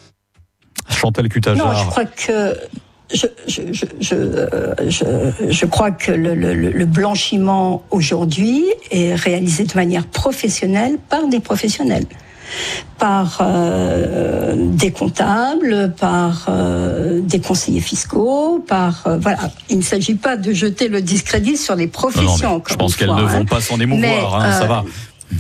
Chantal Cutajar. Non, je crois que je, je, je, je, je, je crois que le, le, le blanchiment aujourd'hui est réalisé de manière professionnelle par des professionnels, par euh, des comptables, par euh, des conseillers fiscaux, par euh, voilà. Il ne s'agit pas de jeter le discrédit sur les professions. Non, non, je pense qu'elles fois, ne vont hein. pas s'en émouvoir. Mais, hein, euh, ça va.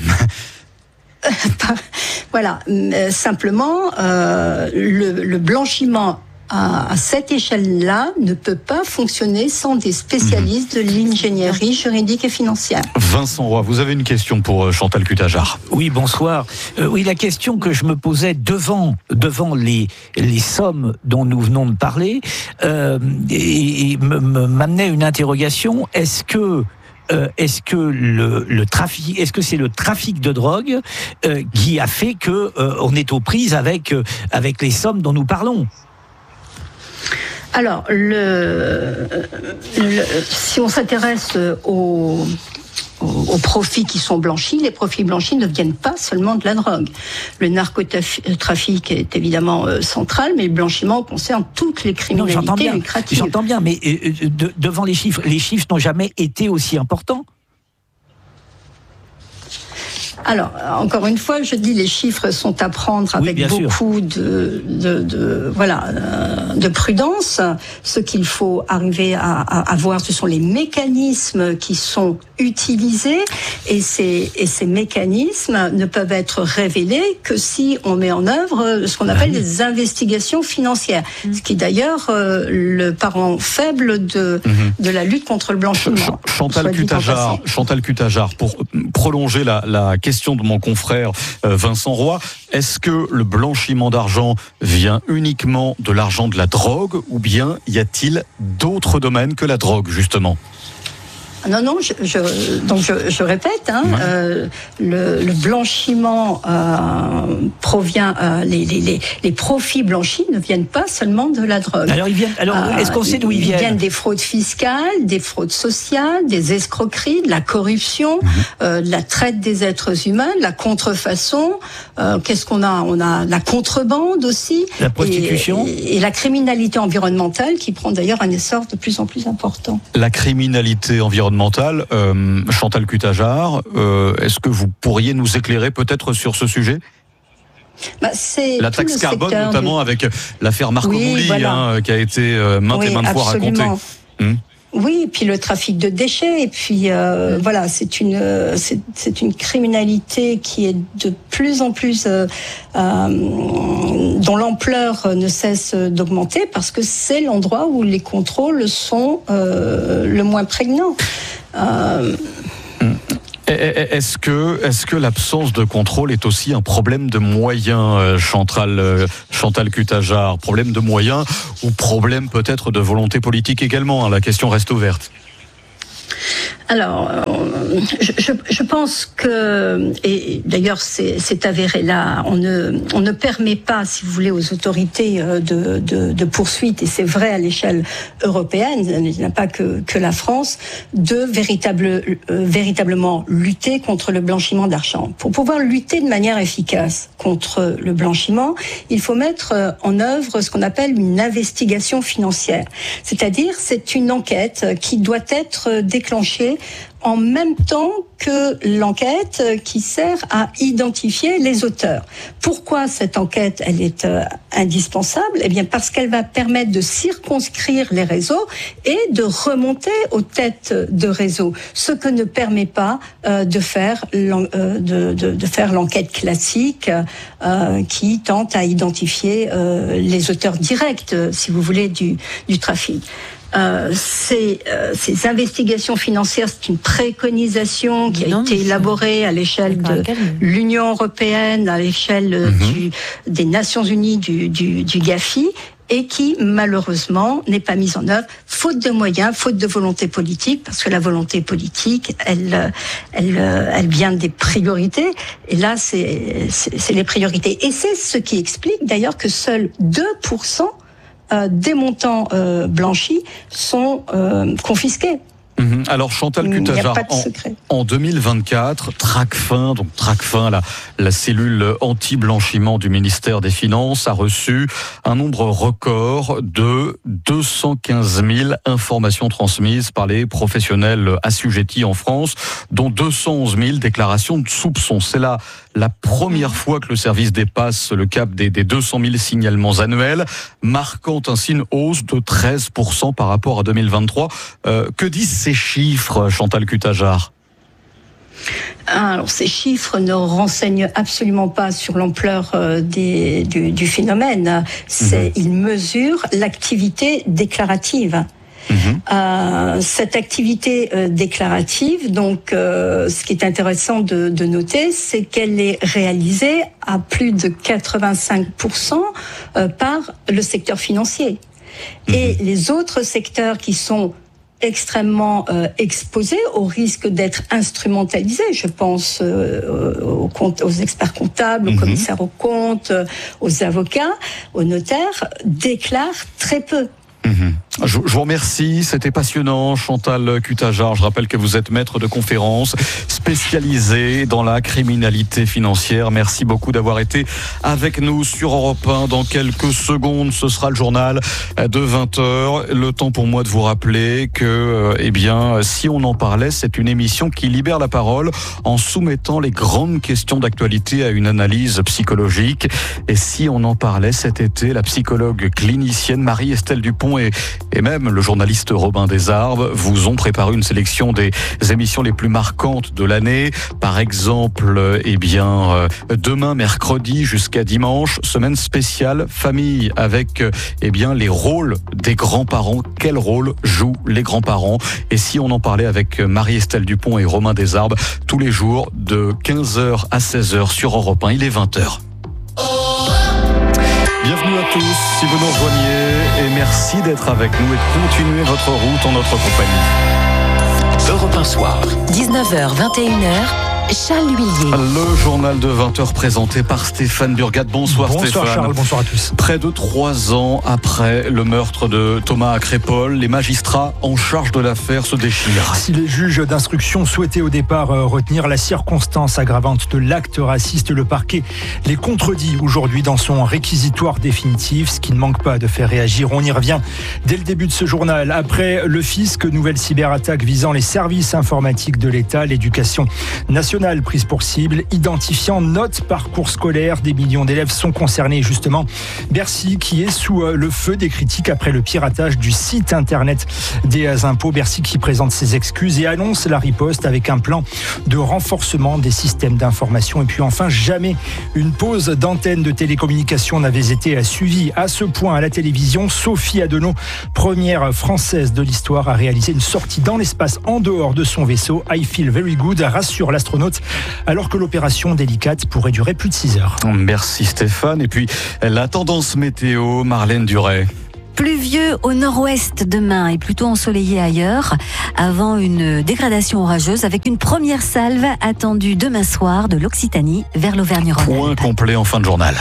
Voilà, euh, simplement, euh, le, le blanchiment à, à cette échelle-là ne peut pas fonctionner sans des spécialistes mmh. de l'ingénierie juridique et financière. Vincent Roy, vous avez une question pour Chantal Cutajar. Oui, bonsoir. Euh, oui, la question que je me posais devant devant les les sommes dont nous venons de parler, euh, et, et m'amenait une interrogation. Est-ce que Euh, est-ce que le, le trafic, est-ce que c'est le trafic de drogue euh, qui a fait que euh, on est aux prises avec euh, avec les sommes dont nous parlons? Alors, le, le si on s'intéresse aux aux profits qui sont blanchis, les profits blanchis ne viennent pas seulement de la drogue. Le narcotrafic est évidemment euh, central, mais le blanchiment concerne toutes les criminalités non, j'entends bien, lucratives. J'entends bien, mais euh, de, devant les chiffres, les chiffres n'ont jamais été aussi importants. Alors, encore une fois, je dis les chiffres sont à prendre avec oui, beaucoup de, de, de, voilà, euh, de prudence. Ce qu'il faut arriver à, à, à voir, ce sont les mécanismes qui sont utilisés, et ces, et ces mécanismes ne peuvent être révélés que si on met en œuvre ce qu'on appelle ah oui. des investigations financières, mmh. ce qui est d'ailleurs euh, le parent faible de, mmh. de la lutte contre le blanchiment. Ch- Chantal Cutajar, Chantal Cutajar, pour prolonger la, la question de mon confrère euh, Vincent Roy, est-ce que le blanchiment d'argent vient uniquement de l'argent de la drogue, ou bien y a-t-il d'autres domaines que la drogue, justement ? Non, non, je, je, donc je, je répète, hein, ouais. euh, le, le blanchiment euh, provient, euh, les, les, les, les profits blanchis ne viennent pas seulement de la drogue. Alors, ils viennent, alors euh, est-ce qu'on sait d'où ils viennent ? Ils viennent des fraudes fiscales, des fraudes sociales, des escroqueries, de la corruption, mmh. euh, de la traite des êtres humains, de la contrefaçon. Euh, qu'est-ce qu'on a ? On a la contrebande aussi. La prostitution. Et, et, et la criminalité environnementale qui prend d'ailleurs un essor de plus en plus important. La criminalité environnementale. Euh, Chantal Cutajar, euh, est-ce que vous pourriez nous éclairer peut-être sur ce sujet ? Bah, c'est la taxe carbone, notamment du... avec l'affaire Marco oui, Mouli, voilà. hein, qui a été euh, maintes oui, et maintes fois racontée. Hum. Oui, et puis le trafic de déchets, et puis euh, mmh. voilà, c'est une c'est, c'est une criminalité qui est de plus en plus euh, euh, dont l'ampleur ne cesse d'augmenter, parce que c'est l'endroit où les contrôles sont euh, le moins prégnants. Euh, mmh. Est-ce que, est-ce que l'absence de contrôle est aussi un problème de moyens, Chantal, Chantal Cutajar ? Problème de moyens ou problème peut-être de volonté politique également, hein, la question reste ouverte. Alors, euh, je, je, je pense que, et d'ailleurs c'est, c'est avéré là, on ne, on ne permet pas, si vous voulez, aux autorités de, de, de poursuite, et c'est vrai à l'échelle européenne, il n'y a pas que, que la France, de véritable, euh, véritablement lutter contre le blanchiment d'argent. Pour pouvoir lutter de manière efficace contre le blanchiment, il faut mettre en œuvre ce qu'on appelle une investigation financière. C'est-à-dire, c'est une enquête qui doit être déclenchée en même temps que l'enquête qui sert à identifier les auteurs. Pourquoi cette enquête, elle est euh, indispensable ? Eh bien, parce qu'elle va permettre de circonscrire les réseaux et de remonter aux têtes de réseau, ce que ne permet pas euh, de faire euh, de, de, de faire l'enquête classique euh, qui tente à identifier euh, les auteurs directs, si vous voulez, du, du trafic. Euh, ces, euh, ces investigations financières, c'est une préconisation qui non, a été élaborée à l'échelle de l'Union européenne, à l'échelle mm-hmm. du, des Nations Unies, du, du, du GAFI, et qui, malheureusement, n'est pas mise en œuvre, faute de moyens, faute de volonté politique, parce que la volonté politique, elle, elle, elle vient des priorités, et là, c'est, c'est, c'est les priorités. Et c'est ce qui explique, d'ailleurs, que seuls deux pour cent des montants euh, blanchis sont euh, confisqués. Mmh. Alors Chantal Cutajar, en, en deux mille vingt-quatre, Tracfin, donc Tracfin, la, la cellule anti-blanchiment du ministère des Finances, a reçu un nombre record de deux cent quinze mille informations transmises par les professionnels assujettis en France, dont deux cent onze mille déclarations de soupçons. C'est là la première fois que le service dépasse le cap des, des deux cent mille signalements annuels, marquant ainsi une hausse de treize pour cent par rapport à deux mille vingt-trois. Euh, que disent ces chiffres, Chantal Cutajar ? Alors, ces chiffres ne renseignent absolument pas sur l'ampleur euh, des, du, du phénomène. C'est, mmh. Ils mesurent l'activité déclarative. Mmh. Euh, cette activité euh, déclarative, donc, euh, ce qui est intéressant de, de noter, c'est qu'elle est réalisée à plus de quatre-vingt-cinq pour cent euh, par le secteur financier. Mmh. Et les autres secteurs qui sont extrêmement euh, exposés au risque d'être instrumentalisés. Je pense euh, aux, comptes, aux experts comptables, aux mmh. commissaires aux comptes, aux avocats, aux notaires, déclarent très peu. Mmh. Je, je vous remercie, c'était passionnant. Chantal Cutajar, je rappelle que vous êtes maître de conférence spécialisé dans la criminalité financière. Merci beaucoup d'avoir été avec nous sur Europe un. Dans quelques secondes, ce sera le journal de vingt heures. Le temps pour moi de vous rappeler que, eh bien, si on en parlait, c'est une émission qui libère la parole en soumettant les grandes questions d'actualité à une analyse psychologique. Et si on en parlait cet été, la psychologue clinicienne Marie-Estelle Dupont et Et même le journaliste Robin Desarbes vous ont préparé une sélection des émissions les plus marquantes de l'année. Par exemple, eh bien, demain, mercredi jusqu'à dimanche, semaine spéciale famille avec, eh bien, les rôles des grands-parents. Quel rôle jouent les grands-parents? Et si on en parlait avec Marie-Estelle Dupont et Robin Desarbes, tous les jours de quinze heures à seize heures sur Europe un, il est vingt heures. Bienvenue à tous, si vous nous rejoignez, et merci d'être avec nous et de continuer votre route en notre compagnie. Europe un soir. dix-neuf heures vingt et une heures. Charles Huillier. Le journal de vingt heures présenté par Stéphane Burgat. Bonsoir, bonsoir Stéphane. Bonsoir Charles, bonsoir à tous. Près de trois ans après le meurtre de Thomas à Crépol, les magistrats en charge de l'affaire se déchirent. Si les juges d'instruction souhaitaient au départ retenir la circonstance aggravante de l'acte raciste, le parquet les contredit aujourd'hui dans son réquisitoire définitif, ce qui ne manque pas de faire réagir. On y revient dès le début de ce journal. Après le fisc, nouvelle cyberattaque visant les services informatiques de l'État, l'éducation nationale prise pour cible, identifiant notre parcours scolaire. Des millions d'élèves sont concernés. Justement, Bercy qui est sous le feu des critiques après le piratage du site internet des impôts. Bercy qui présente ses excuses et annonce la riposte avec un plan de renforcement des systèmes d'information. Et puis enfin, jamais une pause d'antenne de télécommunication n'avait été suivie à ce point à la télévision. Sophie Adenau, première française de l'histoire à réaliser une sortie dans l'espace en dehors de son vaisseau. I feel very good, rassure l'astronaute, alors que l'opération délicate pourrait durer plus de six heures. Merci Stéphane. Et puis la tendance météo, Marlène Duret. Pluvieux au nord-ouest demain et plutôt ensoleillé ailleurs, avant une dégradation orageuse avec une première salve attendue demain soir de l'Occitanie vers l'Auvergne-Rhône-Alpes. Point complet en fin de journal.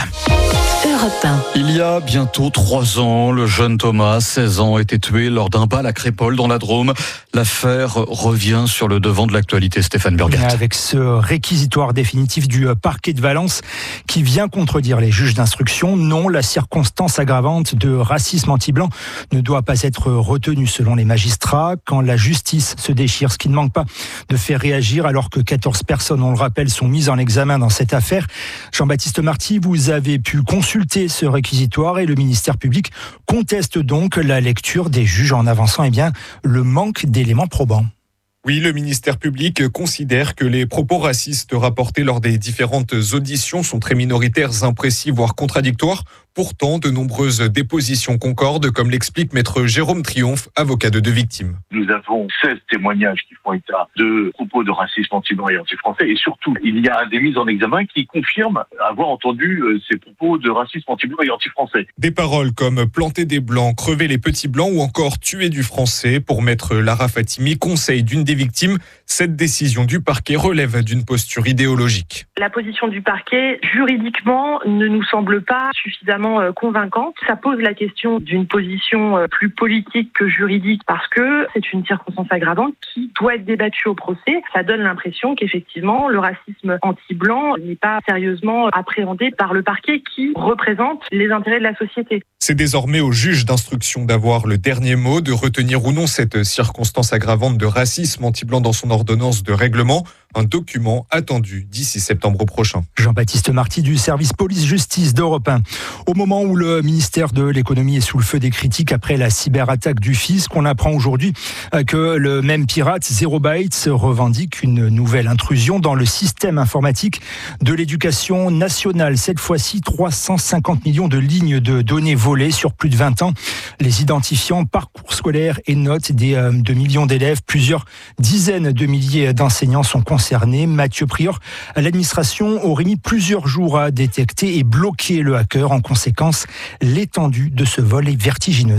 Europe un. Il y a bientôt trois ans, le jeune Thomas, seize ans, a été tué lors d'un bal à Crépol dans la Drôme. L'affaire revient sur le devant de l'actualité, Stéphane Burgat. Avec ce réquisitoire définitif du parquet de Valence qui vient contredire les juges d'instruction, non, la circonstance aggravante de racisme anti-blanc ne doit pas être retenue selon les magistrats. Quand la justice se déchire, ce qui ne manque pas de faire réagir alors que quatorze personnes, on le rappelle, sont mises en examen dans cette affaire. Jean-Baptiste Marty, vous avez pu consulter ce réquisitoire et le ministère public conteste donc la lecture des juges en avançant eh bien, le manque d'éléments probants. Oui, le ministère public considère que les propos racistes rapportés lors des différentes auditions sont très minoritaires, imprécis, voire contradictoires. Pourtant, de nombreuses dépositions concordent, comme l'explique maître Jérôme Triomphe, avocat de deux victimes. Nous avons seize témoignages qui font état de propos de racisme anti-blanc et anti-français. Et surtout, il y a des mises en examen qui confirment avoir entendu ces propos de racisme anti-blanc et anti-français. Des paroles comme planter des blancs, crever les petits blancs ou encore tuer du français. Pour maître Lara Fatimi, conseil d'une des victimes, cette décision du parquet relève d'une posture idéologique. La position du parquet, juridiquement, ne nous semble pas suffisamment convaincante. Ça pose la question d'une position plus politique que juridique parce que c'est une circonstance aggravante qui doit être débattue au procès. Ça donne l'impression qu'effectivement, le racisme anti-blanc n'est pas sérieusement appréhendé par le parquet qui représente les intérêts de la société. C'est désormais au juge d'instruction d'avoir le dernier mot, de retenir ou non cette circonstance aggravante de racisme anti-blanc dans son ordonnance de règlement. Un document attendu d'ici septembre prochain. Jean-Baptiste Marty du service police-justice d'Europe un. Au moment où le ministère de l'économie est sous le feu des critiques après la cyberattaque du fisc, on apprend aujourd'hui que le même pirate, Zero Bytes, revendique une nouvelle intrusion dans le système informatique de l'éducation nationale. Cette fois-ci, trois cent cinquante millions de lignes de données volées sur plus de vingt ans, les identifiant parcours scolaires et notes des, euh, de millions d'élèves. Plusieurs dizaines de milliers d'enseignants sont concernés. Mathieu Prior, l'administration aurait mis plusieurs jours à détecter et bloquer le hacker. En conséquence, l'étendue de ce vol est vertigineuse.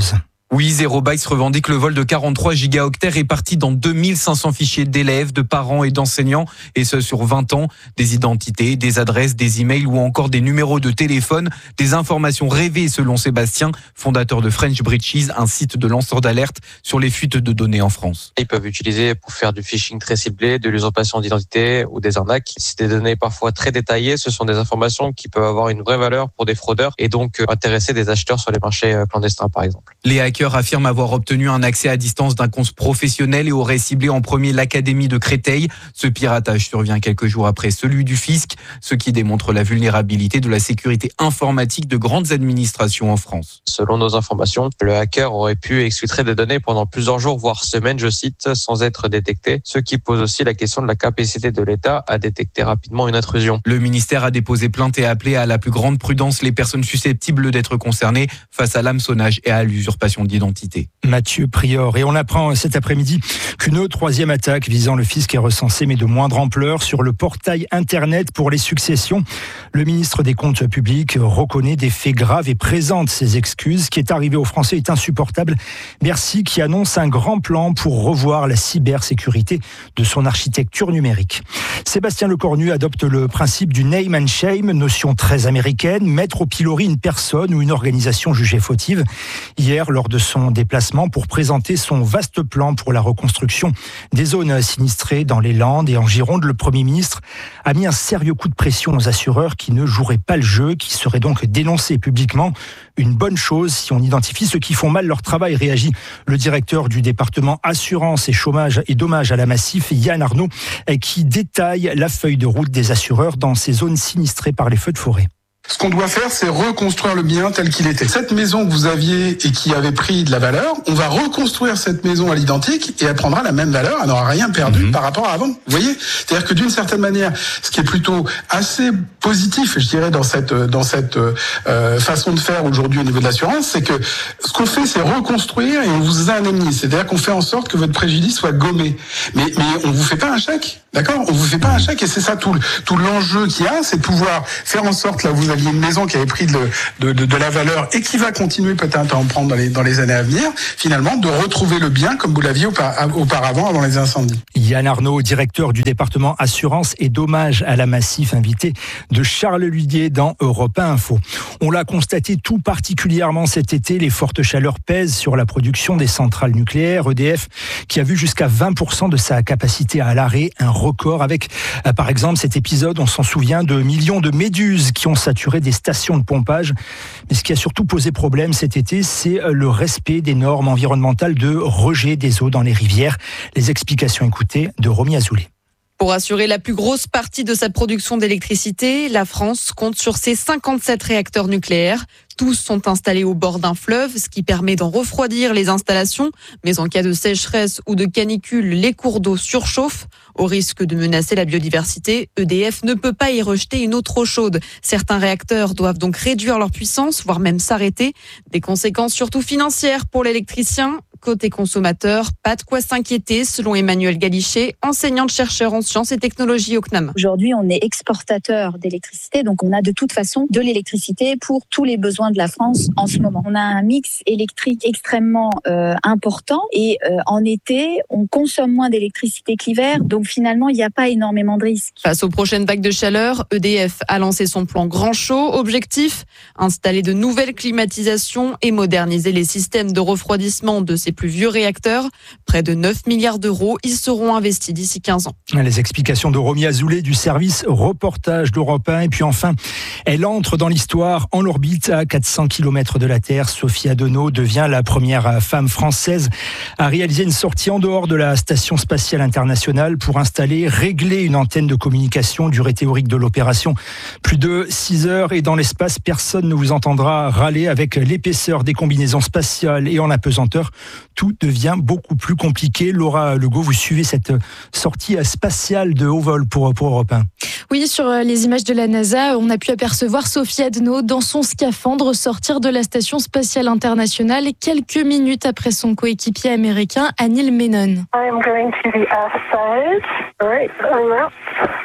Oui, Zero Bytes revendique le vol de quarante-trois gigaoctets répartis dans deux mille cinq cents fichiers d'élèves, de parents et d'enseignants, et ce sur vingt ans. Des identités, des adresses, des emails ou encore des numéros de téléphone, des informations rêvées selon Sébastien, fondateur de French Breaches, un site de lanceur d'alerte sur les fuites de données en France. Ils peuvent utiliser pour faire du phishing très ciblé, de l'usurpation d'identité ou des arnaques. C'est des données parfois très détaillées, ce sont des informations qui peuvent avoir une vraie valeur pour des fraudeurs et donc intéresser des acheteurs sur les marchés clandestins par exemple. Les hackers affirme avoir obtenu un accès à distance d'un compte professionnel et aurait ciblé en premier l'académie de Créteil. Ce piratage survient quelques jours après celui du fisc, ce qui démontre la vulnérabilité de la sécurité informatique de grandes administrations en France. Selon nos informations, le hacker aurait pu exfiltrer des données pendant plusieurs jours, voire semaines, je cite, sans être détecté, ce qui pose aussi la question de la capacité de l'État à détecter rapidement une intrusion. Le ministère a déposé plainte et appelé à la plus grande prudence les personnes susceptibles d'être concernées face à l'hameçonnage et à l'usurpation d'identité. Mathieu Prior. Et on apprend cet après-midi qu'une troisième attaque visant le fisc est recensée, mais de moindre ampleur, sur le portail Internet pour les successions. Le ministre des Comptes publics reconnaît des faits graves et présente ses excuses. Ce qui est arrivé aux Français est insupportable. Bercy qui annonce un grand plan pour revoir la cybersécurité de son architecture numérique. Sébastien Lecornu adopte le principe du name and shame, notion très américaine, mettre au pilori une personne ou une organisation jugée fautive. Hier, lors de son déplacement pour présenter son vaste plan pour la reconstruction des zones sinistrées dans les Landes et en Gironde, le Premier ministre a mis un sérieux coup de pression aux assureurs qui ne joueraient pas le jeu, qui seraient donc dénoncés publiquement. Une bonne chose si on identifie ceux qui font mal leur travail, réagit le directeur du département assurance et chômage et dommages à la Massif, Yann Arnaud, qui détaille la feuille de route des assureurs dans ces zones sinistrées par les feux de forêt. Ce qu'on doit faire, c'est reconstruire le bien tel qu'il était. Cette maison que vous aviez et qui avait pris de la valeur, on va reconstruire cette maison à l'identique et elle prendra la même valeur, elle n'aura rien perdu mmh. par rapport à avant. Vous voyez ? C'est-à-dire que d'une certaine manière, ce qui est plutôt assez positif, je dirais, dans cette dans cette euh, façon de faire aujourd'hui au niveau de l'assurance, c'est que ce qu'on fait, c'est reconstruire et on vous indemnise. C'est-à-dire qu'on fait en sorte que votre préjudice soit gommé. Mais mais on vous fait pas un chèque, d'accord ? On vous fait pas un chèque et c'est ça tout tout l'enjeu qu'il y a, c'est de pouvoir faire en sorte là vous aviez une maison qui avait pris de, de, de, de la valeur et qui va continuer peut-être à en prendre dans les, dans les années à venir, finalement, de retrouver le bien comme vous l'aviez auparavant avant les incendies. Yann Arnaud, directeur du département assurance et dommages à la Massif, invité de Charles Ludier dans Europe un Info. On l'a constaté tout particulièrement cet été, les fortes chaleurs pèsent sur la production des centrales nucléaires. E D F qui a vu jusqu'à vingt pour cent de sa capacité à l'arrêt, un record avec, par exemple, cet épisode, on s'en souvient, de millions de méduses qui ont saturé des stations de pompage. Mais ce qui a surtout posé problème cet été, c'est le respect des normes environnementales de rejet des eaux dans les rivières. Les explications écoutées de Romy Azoulay. Pour assurer la plus grosse partie de sa production d'électricité, la France compte sur ses cinquante-sept réacteurs nucléaires. Tous sont installés au bord d'un fleuve, ce qui permet d'en refroidir les installations. Mais en cas de sécheresse ou de canicule, les cours d'eau surchauffent. Au risque de menacer la biodiversité, E D F ne peut pas y rejeter une eau trop chaude. Certains réacteurs doivent donc réduire leur puissance, voire même s'arrêter. Des conséquences surtout financières pour l'électricien. Côté consommateur, pas de quoi s'inquiéter, selon Emmanuel Galichet, enseignante-chercheur en sciences et technologies au C N A M. Aujourd'hui, on est exportateur d'électricité, donc on a de toute façon de l'électricité pour tous les besoins de la France en ce moment. On a un mix électrique extrêmement euh, important et euh, en été, on consomme moins d'électricité que l'hiver, donc finalement, il n'y a pas énormément de risques. Face aux prochaines vagues de chaleur, E D F a lancé son plan Grand Chaud. Objectif, installer de nouvelles climatisations et moderniser les systèmes de refroidissement de ses plus vieux réacteurs. Près de neuf milliards d'euros, ils seront investis d'ici quinze ans. Les explications de Romy Azoulay du service reportage d'Europe un. Et puis enfin, elle entre dans l'histoire en orbite à quatre cents kilomètres de la Terre. Sophie Adenau devient la première femme française à réaliser une sortie en dehors de la Station spatiale internationale pour installer, régler une antenne de communication. Durée théorique de l'opération, plus de six heures. Et dans l'espace, personne ne vous entendra râler avec l'épaisseur des combinaisons spatiales et en apesanteur. Tout devient beaucoup plus compliqué. Laura Legault, vous suivez cette sortie spatiale de haut vol pour, pour Europe un. Oui, sur les images de la NASA, on a pu apercevoir Sophie Adenau dans son scaphandre sortir de la Station spatiale internationale quelques minutes après son coéquipier américain Anil Menon. I am going to the Earth side. All right, I'm out.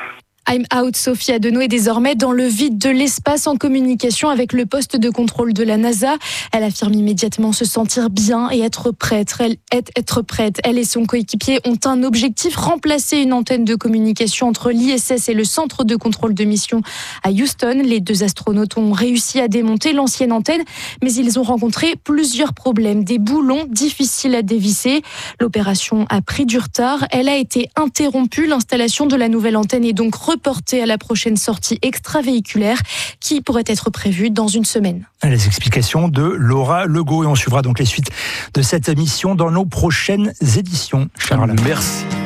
I'm out, Sophie Adenau est désormais dans le vide de l'espace en communication avec le poste de contrôle de la NASA. Elle affirme immédiatement se sentir bien et être prête. Elle, être prête. Elle et son coéquipier ont un objectif, remplacer une antenne de communication entre l'I S S et le centre de contrôle de mission à Houston. Les deux astronautes ont réussi à démonter l'ancienne antenne, mais ils ont rencontré plusieurs problèmes. Des boulons difficiles à dévisser. L'opération a pris du retard. Elle a été interrompue. L'installation de la nouvelle antenne est donc reportée à la prochaine sortie extravéhiculaire qui pourrait être prévue dans une semaine. Les explications de Laura Legault et on suivra donc les suites de cette émission dans nos prochaines éditions. Charles. Merci.